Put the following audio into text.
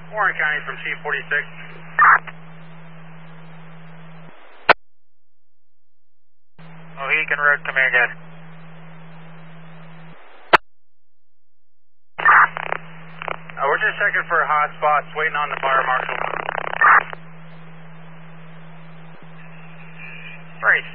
Warren County from C46. Mohican Road, come here again. We're just checking for hot spots, waiting on the fire marshal. Very